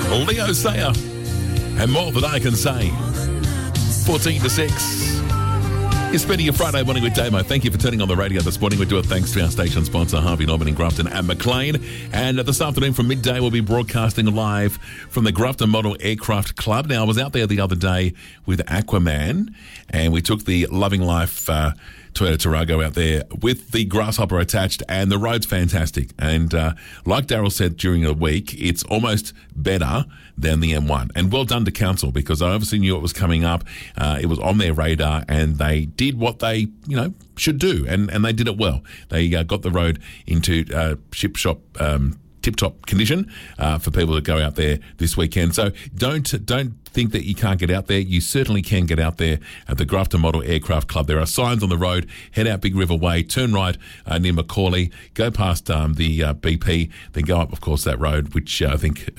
Leo Sayer, and More Than I Can Say. 14 to 6. You're spending your Friday morning with Damo. Thank you for turning on the radio this morning. We do it thanks to our station sponsor, Harvey Norman in Grafton and Maclean. And this afternoon from midday, we'll be broadcasting live from the Grafton Model Aircraft Club. Now, I was out there the other day with Aquaman, and we took the Loving Life Toyota Tarago out there with the Grasshopper attached, and the road's fantastic. And like Daryl said during the week, it's almost better than the M1. And well done to council, because I obviously knew it was coming up. It was on their radar, and they did what they, should do, and they did it well. They got the road into ship-shop tip-top condition for people to go out there this weekend. So don't think that you can't get out there. You certainly can get out there at the Grafton Model Aircraft Club. There are signs on the road. Head out Big River Way, turn right near Macaulay, go past the BP, then go up, of course, that road, which I think...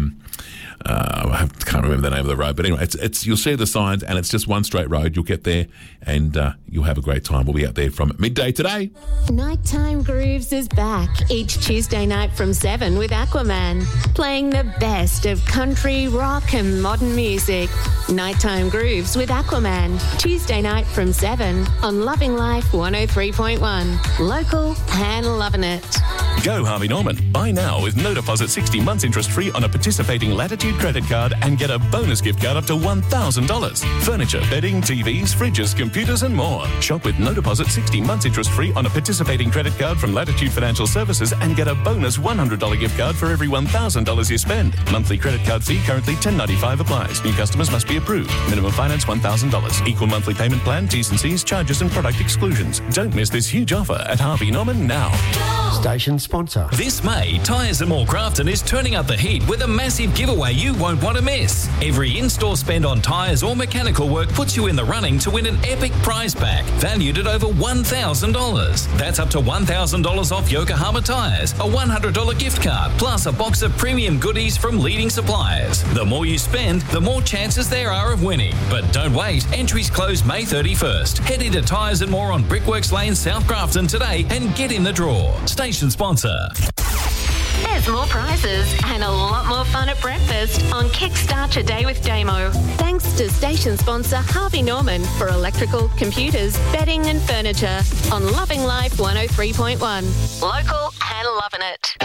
I can't remember the name of the road, but anyway, it's you'll see the signs, and it's just one straight road. You'll get there, and you'll have a great time. We'll be out there from midday today. Nighttime Grooves is back each Tuesday night from 7 with Aquaman, playing the best of country, rock and modern music. Nighttime Grooves with Aquaman, Tuesday night from 7 on Loving Life 103.1. Local and loving it. Go Harvey Norman. Buy now with no deposit, 60 months interest free on a participating Latitude credit card, and get a bonus gift card up to $1,000. Furniture, bedding, TVs, fridges, computers and more. Shop with no deposit, 60 months interest free on a participating credit card from Latitude Financial Services, and get a bonus $100 gift card for every $1,000 you spend. Monthly credit card fee currently $10.95 applies. New customers must be approved. Minimum finance $1,000. Equal monthly payment plan, T's and C's, charges and product exclusions. Don't miss this huge offer at Harvey Norman now. Station sponsor. This May, Tyres and More Grafton is turning up the heat with a massive giveaway you won't want to miss. Every in-store spend on tyres or mechanical work puts you in the running to win an epic prize pack valued at over $1,000. That's up to $1,000 off Yokohama tyres, a $100 gift card, plus a box of premium goodies from leading suppliers. The more you spend, the more chances there are of winning. But don't wait. Entries close May 31st. Head into Tyres and More on Brickworks Lane, South Grafton today and get in the draw. Station sponsor. There's more prizes and a lot more fun at breakfast on Kickstart Your Day with Damo. Thanks to station sponsor Harvey Norman for electrical, computers, bedding and furniture on Loving Life 103.1. Local and loving it.